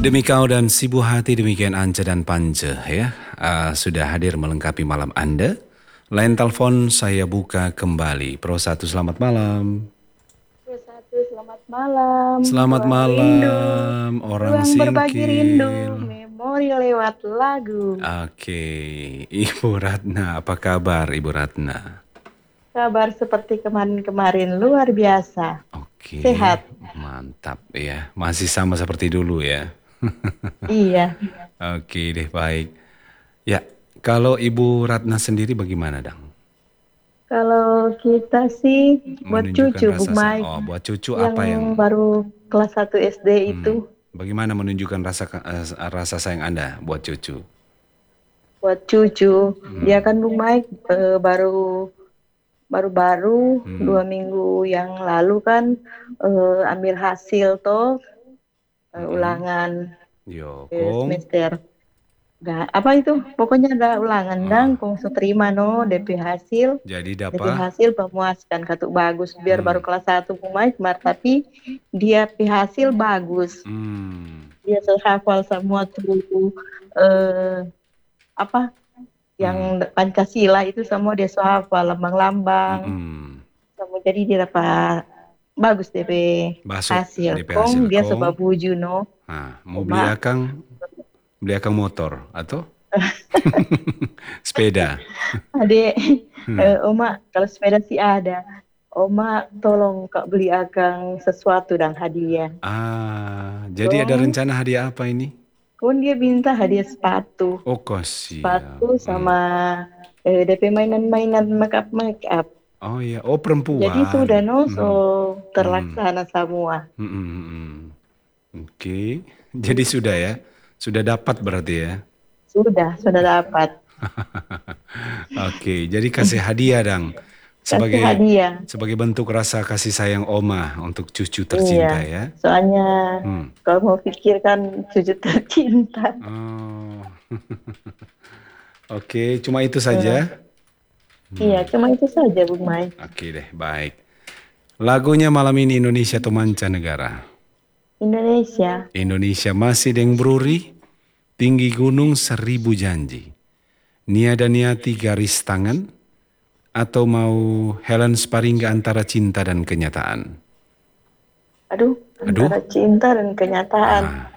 Demi kau dan si buah hati, demikian Ance dan Pance ya. Sudah hadir melengkapi malam Anda. Lain telepon saya buka kembali. Pro 1 selamat malam. Satu, selamat malam. Selamat Ruang rindu, malam orang ruang berbagi rindu, singkil. memori lewat lagu. Oke, Ibu Ratna, apa kabar Ibu Ratna? Kabar seperti kemarin-kemarin luar biasa. Oke, Sehat. mantap ya. Masih sama seperti dulu ya. Iya. Oke deh, baik. Ya, kalau Ibu Ratna sendiri bagaimana, Dang? Kalau kita sih buat Menunjukkan cucu, Bu rasa sayang. Mike, Oh, buat cucu yang apa yang baru kelas 1 SD itu, bagaimana menunjukkan rasa sayang Anda buat cucu? buat cucu. Dia Hmm, kan Bu Mike baru-baru hmm, 2 minggu yang lalu kan ambil hasil toh hmm. ulangan Yo, Kong. semester. Nggak, apa itu? Pokoknya ada ulangan dan Ah, kung so terima no jadi DP dapat. hasil pemuaskan katuk bagus biar baru Hmm, kelas 1 pemain tapi dia hasil bagus. hmm, Dia hafal semua tuh eh, apa yang hmm, Pancasila itu semua dia hafal lambang-lambang. hmm. Semua jadi dia dapat bagus DP Masuk hasil. DP Kong hasil dia sebab Kong. buju no. Nah, mau Uma beli akang motor atau sepeda. Adik, Hmm. Oma, kalau sepeda sih ada. Oma, tolong Kak beli akang sesuatu dan hadiah. Jadi ada Kong, rencana hadiah apa ini? kong dia minta hadiah sepatu. Oh, kasihan. Sepatu sama DP mainan-mainan make up. Oh iya, oh Jadi sudah perempuan. no, so Mhm, mhm, terlaksana semua. mhm, mhm. Oke, jadi sudah ya, sudah dapat berarti ya. Sudah dapat. Oke, jadi kasih hadiah dong, Kasih sebagai hadiah. sebagai bentuk rasa kasih sayang Oma untuk cucu Iya, tercinta ya. soalnya Hmm. kalau mau pikirkan cucu tercinta. Oh, oke, cuma itu Eh, saja. iya, Hmm. cuma itu saja, Bu Mai. Oke deh, baik. Lagunya malam ini Indonesia atau mancanegara? Indonesia. Indonesia masih deng bruri, tinggi gunung seribu janji. Niada niati garis tangan, atau mau Helen Sparingga antara cinta dan kenyataan? Aduh, Aduh, antara cinta dan kenyataan. ah,